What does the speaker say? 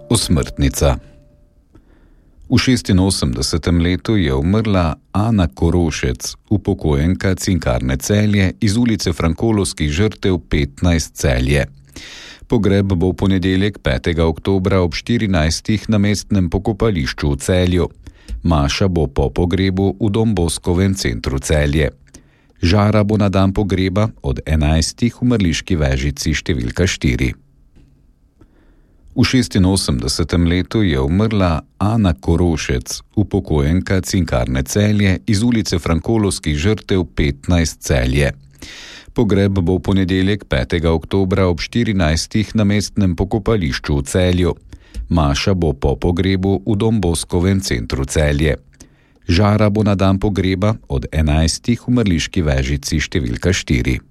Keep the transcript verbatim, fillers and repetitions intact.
Osmrtnica. V šestinosemdesetem letu je umrla Ana Korošec, upokojenka Cinkarne Celje iz ulice Frankolovskih žrtev petnajst Celje. Pogreb bo v ponedeljek petega oktobra ob štirinajstih na mestnem pokopališču v Celju. Maša bo po pogrebu v Don Boscovem centru Celje. Žara bo na dan pogreba od enajstih v mrliški vežici številka štiri. V šestinosemdesetem letu je umrla Ana Korošec, upokojenka Cinkarne Celje iz ulice Frankolovskih žrtev petnajst Celje. Pogreb bo v ponedeljek petega oktobra ob štirinajstih na mestnem pokopališču v Celju. Maša bo po pogrebu v Don Boscovem centru Celje. Žara bo na dan pogreba od enajstih v mrliški vežici številka štiri.